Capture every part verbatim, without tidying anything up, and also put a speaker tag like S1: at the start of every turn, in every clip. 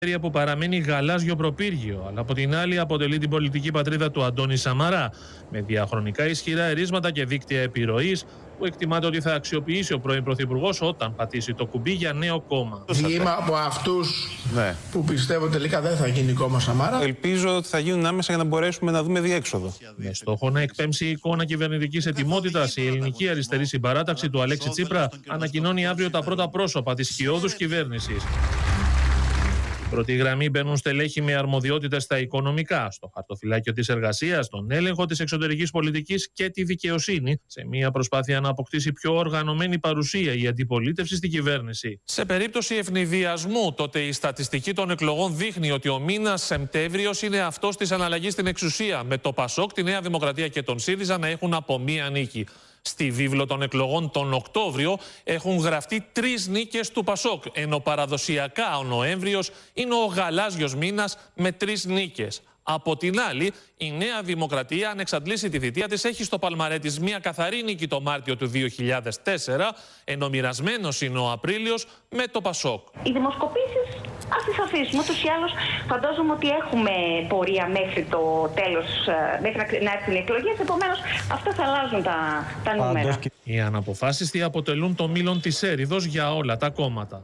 S1: που παραμένει γαλάζιο προπύργιο, αλλά από την άλλη αποτελεί την πολιτική πατρίδα του Αντώνη Σαμαρά, με διαχρονικά ισχυρά ερίσματα και δίκτυα επιρροής που εκτιμάται ότι θα αξιοποιήσει ο πρώην Πρωθυπουργός όταν πατήσει το κουμπί για νέο κόμμα.
S2: Είμαι από αυτούς ναι. που πιστεύω τελικά δεν θα γίνει κόμμα Σαμαρά.
S3: Ελπίζω ότι θα γίνουν άμεσα για να μπορέσουμε να δούμε διέξοδο.
S1: Με στόχο να εκπέμψει η εικόνα κυβερνητικής ετοιμότητας, η ελληνική αριστερή συμπαράταξη του Αλέξη Τσίπρα ανακοινώνει αύριο τα πρώτα πρόσωπα της σκιώδους κυβέρνησης. Πρώτη γραμμή μπαίνουν στελέχη με αρμοδιότητες στα οικονομικά, στο χαρτοφυλάκιο της εργασίας, τον έλεγχο της εξωτερικής πολιτικής και τη δικαιοσύνη, σε μια προσπάθεια να αποκτήσει πιο οργανωμένη παρουσία η αντιπολίτευση στην κυβέρνηση. Σε περίπτωση ευνηδιασμού, τότε η στατιστική των εκλογών δείχνει ότι ο μήνας Σεπτέμβριος είναι αυτός της αναλλαγής στην εξουσία, με το ΠΑΣΟΚ, τη Νέα Δημοκρατία και τον ΣΥΡΙΖΑ να έχουν από μία νίκη. Στη βίβλο των εκλογών τον Οκτώβριο έχουν γραφτεί τρεις νίκες του ΠΑΣΟΚ, ενώ παραδοσιακά ο Νοέμβριος είναι ο γαλάζιος μήνας με τρεις νίκες. Από την άλλη, η Νέα Δημοκρατία, αν εξαντλήσει τη θητεία της, έχει στο παλμαρέ της μία καθαρή νίκη το Μάρτιο του δύο χιλιάδες τέσσερα, ενώ μοιρασμένος είναι ο Απρίλιος με το ΠΑΣΟΚ.
S4: Οι δημοσκοπήσεις ας τις αφήσουμε. Ούτως ή άλλως φαντάζομαι ότι έχουμε πορεία μέχρι το τέλος, μέχρι να έρθουν οι εκλογές. Επομένως, αυτά θα αλλάζουν τα, τα νούμερα.
S1: Οι αναποφάσιστοι αποτελούν το μήλον της έριδος για όλα τα κόμματα.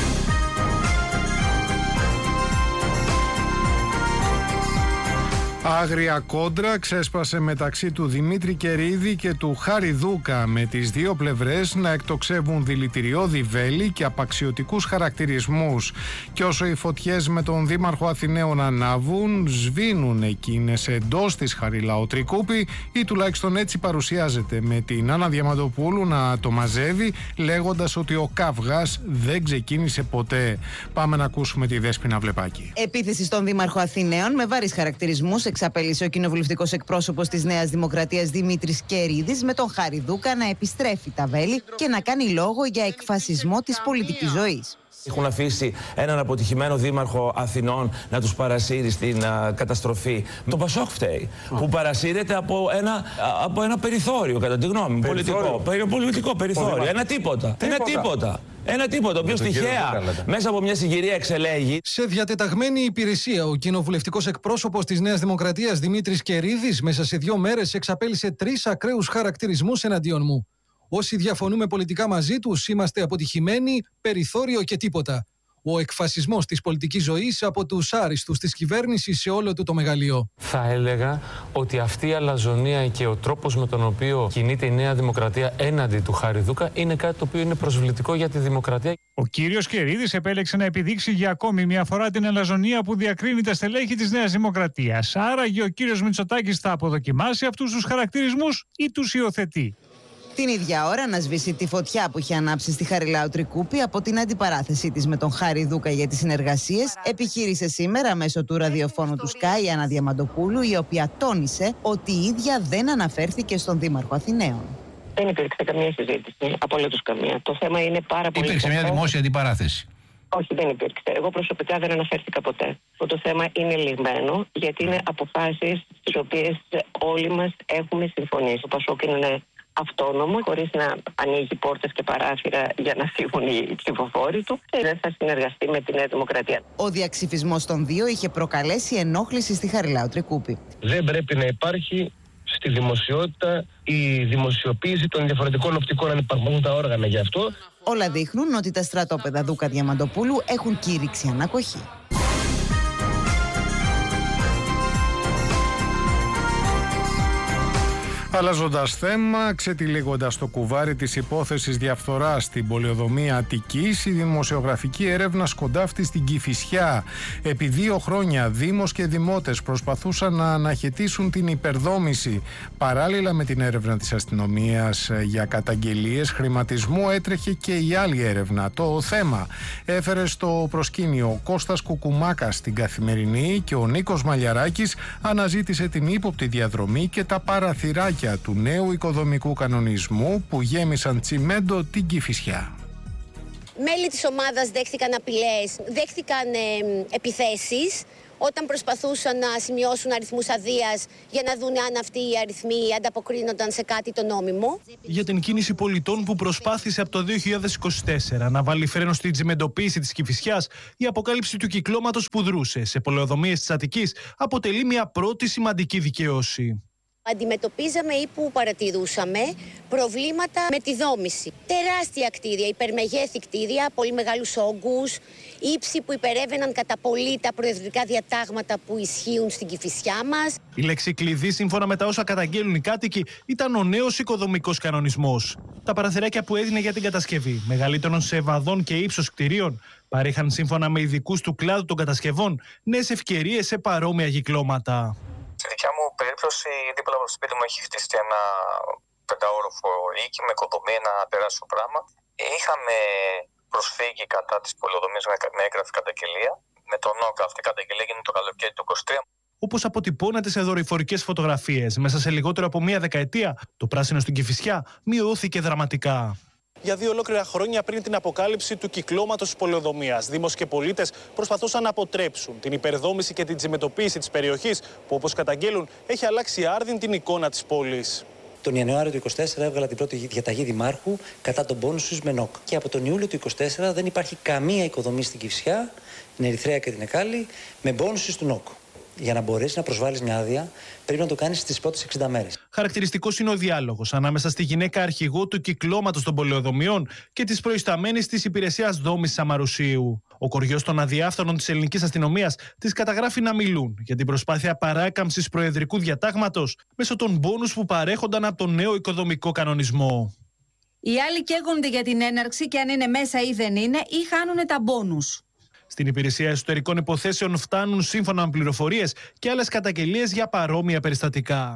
S5: Άγρια κόντρα ξέσπασε μεταξύ του Δημήτρη Κερίδη και του Χάρη Δούκα, με τις δύο πλευρές να εκτοξεύουν δηλητηριώδη βέλη και απαξιωτικούς χαρακτηρισμούς. Και όσο οι φωτιές με τον Δήμαρχο Αθηναίων ανάβουν, σβήνουν εκείνες εντός της Χαριλαοτρικούπη, ή τουλάχιστον έτσι παρουσιάζεται, με την Άννα Διαμαντοπούλου να το μαζεύει, λέγοντας ότι ο καυγάς δεν ξεκίνησε ποτέ. Πάμε να ακούσουμε τη Δέσποινα Βλεπάκη.
S6: Επίθεση στον Δήμαρχο Αθηναίων με βάρης χαρακτηρισμούς εξαπέλυσε ο κοινοβουλευτικός εκπρόσωπος της Νέας Δημοκρατίας Δημήτρης Κερίδης, με τον Χάρη Δούκα να επιστρέφει τα βέλη και να κάνει λόγο για εκφασισμό της πολιτικής ζωής.
S7: Έχουν αφήσει έναν αποτυχημένο δήμαρχο Αθηνών να τους παρασύρει στην α, καταστροφή. Το ΠΑΣΟΚ φταίει, oh. που παρασύρεται από ένα, α, από ένα περιθώριο, κατά τη γνώμη μου. Πολιτικό, περι, πολιτικό περιθώριο. Ένα τίποτα. τίποτα. Ένα τίποτα. Ένα τίποτα, το οποίο στοιχαία μέσα από μια συγκυρία εξελέγει.
S8: Σε διατεταγμένη υπηρεσία, ο κοινοβουλευτικός εκπρόσωπος της Νέας Δημοκρατίας Δημήτρης Κερίδης μέσα σε δύο μέρες εξαπέλυσε τρεις ακραίους χαρακτηρισμούς εναντίον μου. Όσοι διαφωνούμε πολιτικά μαζί τους είμαστε αποτυχημένοι, περιθώριο και τίποτα. Ο εκφασισμός της πολιτικής ζωής από τους άριστους της κυβέρνησης σε όλο του το μεγαλείο.
S9: Θα έλεγα ότι αυτή η αλαζονία και ο τρόπος με τον οποίο κινείται η Νέα Δημοκρατία έναντι του Χάρη Δούκα είναι κάτι το οποίο είναι προσβλητικό για τη δημοκρατία.
S10: Ο κύριος Κερίδης επέλεξε να επιδείξει για ακόμη μια φορά την αλαζονία που διακρίνει τα στελέχη της Νέας Δημοκρατίας. Άραγε ο κύριος Μητσοτάκης θα αποδοκιμάσει αυτούς τους χαρακτηρισμούς ή τους υιοθετεί?
S6: Την ίδια ώρα να σβήσει τη φωτιά που είχε ανάψει στη Χαριλαοτρικούπη από την αντιπαράθεσή της με τον Χάρη Δούκα για τις συνεργασίες, επιχείρησε σήμερα μέσω του ραδιοφώνου του Sky η Άννα Διαμαντοπούλου, η οποία τόνισε ότι η ίδια δεν αναφέρθηκε στον Δήμαρχο Αθηναίων.
S4: Δεν υπήρξε καμία συζήτηση, απολύτως καμία. Το θέμα είναι πάρα πολύ.
S11: Υπήρξε μια δημόσια αντιπαράθεση.
S4: Όχι, δεν υπήρξε. Εγώ προσωπικά δεν αναφέρθηκα ποτέ. Το θέμα είναι λιγμένο, γιατί είναι αποφάσεις στις οποίες όλοι μας έχουμε συμφωνήσει. Το ΠΑΣΟΚ είναι αυτόνομο, χωρίς να ανοίγει πόρτες και παράθυρα για να φύγουν οι ψηφοφόροι του, και δεν θα συνεργαστεί με τη Νέα Δημοκρατία.
S6: Ο διαξυφισμός των δύο είχε προκαλέσει ενόχληση στη Χαριλαοτρικούπη.
S12: Δεν πρέπει να υπάρχει στη δημοσιότητα η δημοσιοποίηση των διαφορετικών οπτικών, αν υπάρχουν τα όργανα γι' αυτό.
S6: Όλα δείχνουν ότι τα στρατόπεδα Δούκα Διαμαντοπούλου έχουν κήρυξη ανακοχή.
S5: Αλλάζοντας θέμα, ξετυλίγοντας το κουβάρι της υπόθεσης διαφθοράς στην πολεοδομία Αττικής, η δημοσιογραφική έρευνα σκοντάφτει στην Κηφισιά. Επί δύο χρόνια δήμος και δημότες προσπαθούσαν να αναχαιτήσουν την υπερδόμηση. Παράλληλα με την έρευνα της αστυνομίας για καταγγελίες χρηματισμού, έτρεχε και η άλλη έρευνα. Το θέμα έφερε στο προσκήνιο ο Κώστας Κουκουμάκας στην Καθημερινή και ο Νίκος Μαλιαράκης αναζήτησε την ύποπτη διαδρομή και τα παραθυράκια του νέου οικοδομικού κανονισμού που γέμισαν τσιμέντο την Κηφισιά.
S13: Μέλη της ομάδας δέχτηκαν απειλές, δέχτηκαν ε, επιθέσεις.
S11: όταν προσπαθούσαν να σημειώσουν αριθμούς αδείας για να δουν αν αυτοί οι αριθμοί ανταποκρίνονταν σε κάτι το νόμιμο.
S13: Για την κίνηση πολιτών που προσπάθησε από το δύο χιλιάδες είκοσι τέσσερα να βάλει φρένο στην τσιμεντοποίηση της Κηφισιάς, η αποκάλυψη του κυκλώματος που δρούσε σε πολεοδομίες της Αττικής αποτελεί μια πρώτη σημαντική δικαίωση.
S11: Αντιμετωπίζαμε ή που παρατηρούσαμε προβλήματα με τη δόμηση. Τεράστια κτίρια, υπερμεγέθη κτίρια, πολύ μεγάλους όγκους, ύψη που υπερεύαιναν κατά πολύ τα προεδρικά διατάγματα που ισχύουν στην Κηφισιά μας.
S13: Η λέξη κλειδί, σύμφωνα με τα όσα καταγγέλνουν οι κάτοικοι, ήταν ο νέος οικοδομικός κανονισμός. Τα παραθυράκια που έδινε για την κατασκευή μεγαλύτερων σε βαδών και ύψος κτηρίων παρήχαν, σύμφωνα με ειδικούς του κλάδου των κατασκευών, νέες ευκαιρίες σε παρόμοια κυκλώματα.
S14: Στη δικιά μου περίπτωση, δίπλα από το σπίτι μου έχει χτιστεί ένα πενταόροφο οίκη με οικοδομή, ένα τεράστιο πράγμα. Είχαμε προσφύγει κατά της πολεοδομίας με έγγραφη καταγγελία. Με τον ΝΟΚΑ αυτή η καταγγελία έγινε το καλοκαίρι του είκοσι τρία.
S13: Όπως αποτυπώνεται σε δορυφορικές φωτογραφίες, μέσα σε λιγότερο από μία δεκαετία, το πράσινο στην Κηφισιά μειώθηκε δραματικά.
S3: Για δύο ολόκληρα χρόνια πριν την αποκάλυψη του κυκλώματος της πολεοδομίας, Δήμος και πολίτες προσπαθούσαν να αποτρέψουν την υπερδόμηση και την τσιμεντοποίηση της περιοχής, που όπως καταγγέλουν έχει αλλάξει άρδιν την εικόνα της πόλης.
S15: Τον Ιανουάριο του είκοσι τέσσερα έβγαλα την πρώτη διαταγή δημάρχου κατά τον πόνους με ΝΟΚ. Και από τον Ιούλιο του είκοσι τέσσερα δεν υπάρχει καμία οικοδομή στην Κηφισιά, την Ερυθρέα και την Εκάλη, με πόνους του ΝΟΚ. Για να μπορέσει να προσβάλεις μια άδεια, πρέπει να το κάνεις στις πρώτες εξήντα μέρες.
S13: Χαρακτηριστικός είναι ο διάλογος ανάμεσα στη γυναίκα αρχηγό του κυκλώματος των πολεοδομιών και της προϊσταμένης της υπηρεσίας δόμησης Αμαρουσίου. Ο κοριός των αδιάφθονων της ελληνικής αστυνομίας τις καταγράφει να μιλούν για την προσπάθεια παράκαμψης προεδρικού διατάγματος μέσω των μπόνους που παρέχονταν από τον νέο οικοδομικό κανονισμό.
S16: Οι άλλοι καίγονται για την έναρξη και αν είναι μέσα ή δεν είναι, ή χάνουν τα μπόνους.
S13: Στην Υπηρεσία Εσωτερικών Υποθέσεων φτάνουν, σύμφωνα με πληροφορίες, και άλλες καταγγελίες για παρόμοια περιστατικά.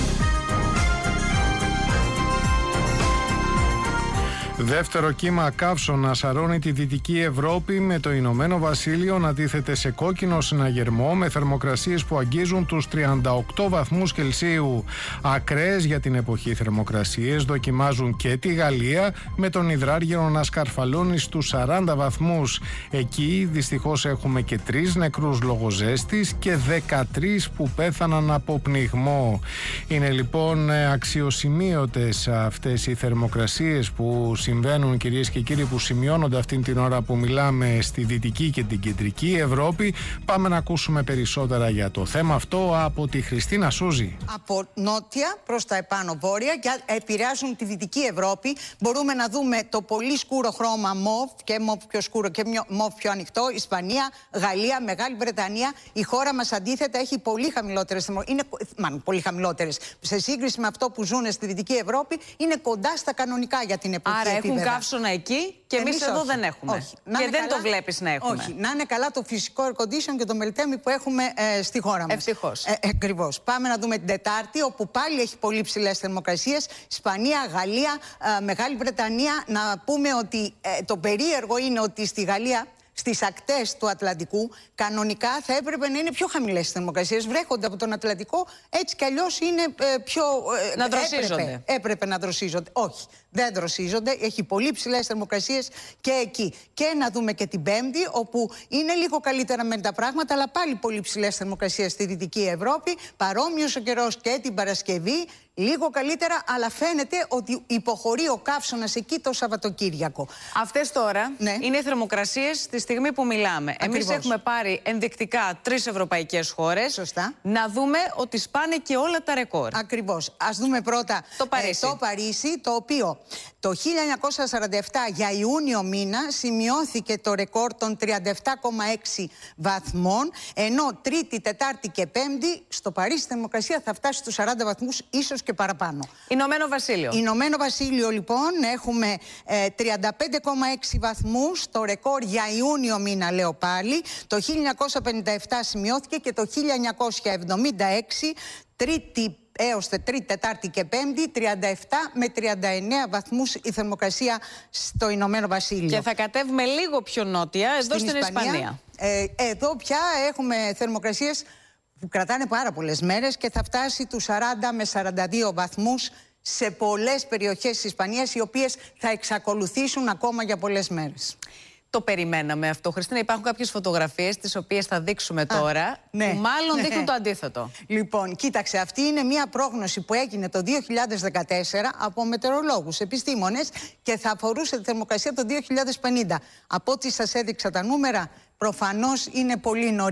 S5: Δεύτερο κύμα καύσωνα σαρώνει τη Δυτική Ευρώπη, με το Ηνωμένο Βασίλειο να τίθεται σε κόκκινο συναγερμό με θερμοκρασίες που αγγίζουν τους τριάντα οκτώ βαθμούς Κελσίου. Ακραίες για την εποχή θερμοκρασίες δοκιμάζουν και τη Γαλλία, με τον υδράργυρο να σκαρφαλώνει στους σαράντα βαθμούς. Εκεί δυστυχώς έχουμε και τρεις νεκρούς λόγω ζέστης και δεκατρείς που πέθαναν από πνιγμό. Είναι λοιπόν αξιοσημείωτες αυτές οι θερμοκρασίες που συμβαίνουν, κυρίες και κύριοι, που σημειώνονται αυτήν την ώρα που μιλάμε στη Δυτική και την Κεντρική Ευρώπη. Πάμε να ακούσουμε περισσότερα για το θέμα αυτό από τη Χριστίνα Σούζη.
S17: Από νότια προς τα επάνω βόρεια και επηρεάζουν τη Δυτική Ευρώπη. Μπορούμε να δούμε το πολύ σκούρο χρώμα μοβ και μοβ πιο σκούρο και μοβ πιο ανοιχτό. Ισπανία, Γαλλία, Μεγάλη Βρετανία. Η χώρα μας αντίθετα έχει πολύ χαμηλότερες θερμοκρασίες. Είναι μάλλον πολύ χαμηλότερες. Σε σύγκριση με αυτό που ζουν στη Δυτική Ευρώπη, είναι κοντά στα κανονικά για την εποχή.
S18: Άρα έχουν καύσωνα εκεί και εμείς εδώ όχι. δεν έχουμε.
S17: Όχι.
S18: Και δεν καλά, το βλέπεις να έχουμε.
S17: Όχι. Να είναι καλά το φυσικό air condition και το μελτέμι που έχουμε ε, στη χώρα μας.
S18: Ευτυχώς.
S17: Ε, ακριβώς. Πάμε να δούμε την Τετάρτη, όπου πάλι έχει πολύ ψηλές θερμοκρασίες. Ισπανία, Γαλλία, ε, Μεγάλη Βρετανία. Να πούμε ότι ε, το περίεργο είναι ότι στη Γαλλία, στις ακτές του Ατλαντικού, κανονικά θα έπρεπε να είναι πιο χαμηλές θερμοκρασίες. Βρέχονται από τον Ατλαντικό, έτσι κι αλλιώς είναι ε, πιο. Ε,
S18: να δροσίζονται.
S17: Έπρεπε, έπρεπε να δροσίζονται. Όχι, δεν δροσίζονται. Έχει πολύ ψηλές θερμοκρασίες και εκεί. Και να δούμε και την Πέμπτη, όπου είναι λίγο καλύτερα με τα πράγματα, αλλά πάλι πολύ ψηλές θερμοκρασίες στη Δυτική Ευρώπη. Παρόμοιος ο καιρός και την Παρασκευή. Λίγο καλύτερα, αλλά φαίνεται ότι υποχωρεί ο καύσωνας εκεί το Σαββατοκύριακο.
S18: Αυτές τώρα
S17: ναι.
S18: είναι οι θερμοκρασίες τη στιγμή που μιλάμε. Εμείς έχουμε πάρει ενδεικτικά τρεις ευρωπαϊκές χώρες.
S17: Σωστά.
S18: Να δούμε ότι σπάνε και όλα τα ρεκόρ.
S17: Ακριβώς. Ας δούμε πρώτα
S18: το Παρίσι.
S17: Ε, το Παρίσι, το οποίο το χίλια εννιακόσια σαράντα επτά για Ιούνιο μήνα σημειώθηκε το ρεκόρ των τριάντα επτά κόμμα έξι βαθμών, ενώ Τρίτη, Τετάρτη και Πέμπτη στο Παρίσι η θερμοκρασία θα φτάσει στους σαράντα βαθμούς, ίσως και παραπάνω.
S18: Ηνωμένο Βασίλειο.
S17: Ηνωμένο Βασίλειο, λοιπόν, έχουμε ε, τριάντα πέντε κόμμα έξι βαθμούς, το ρεκόρ για Ιούνιο μήνα, λέω πάλι. Το χίλια εννιακόσια πενήντα επτά σημειώθηκε και το χίλια εννιακόσια εβδομήντα έξι, Τρίτη έως Τρίτη, Τετάρτη και Πέμπτη, τριάντα επτά με τριάντα εννέα βαθμούς η θερμοκρασία στο Ηνωμένο Βασίλειο.
S18: Και θα κατέβουμε λίγο πιο νότια, εδώ στην, στην Ισπανία. Ισπανία.
S17: Ε, εδώ πια έχουμε θερμοκρασίες που κρατάνε πάρα πολλές μέρες και θα φτάσει τους σαράντα με σαράντα δύο βαθμούς σε πολλές περιοχές της Ισπανίας, οι οποίες θα εξακολουθήσουν ακόμα για πολλές μέρες.
S18: το περιμέναμε αυτό. Χριστίνα, υπάρχουν κάποιες φωτογραφίες τις οποίες θα δείξουμε τώρα,
S17: ναι.
S18: που μάλλον
S17: Ναι.
S18: δείχνουν το αντίθετο.
S17: Λοιπόν, κοίταξε, αυτή είναι μια πρόγνωση που έγινε το δύο χιλιάδες δεκατέσσερα από μετεωρολόγους, επιστήμονες, και θα αφορούσε τη θερμοκρασία το δύο χιλιάδες πενήντα. Από ό,τι σας έδειξα τα νούμερα, προφανώς είναι πολύ νωρίς.